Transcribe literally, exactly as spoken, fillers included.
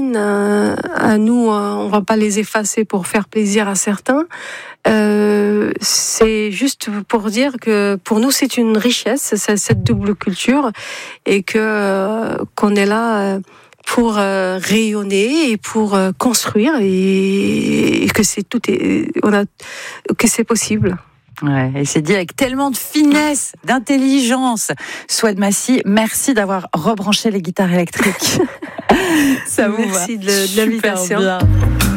racines euh, à nous, euh, on va pas les effacer pour faire plaisir à certains. Euh, c'est juste pour dire que pour nous c'est une richesse, c'est cette double culture, et que euh, qu'on est là euh, pour euh, rayonner et pour euh, construire, et, et que c'est tout est, on a que c'est possible. Ouais, et c'est dit avec tellement de finesse, d'intelligence. Souad Massi, merci d'avoir rebranché les guitares électriques. Ça vous merci va de, de l'invitation. Super bien.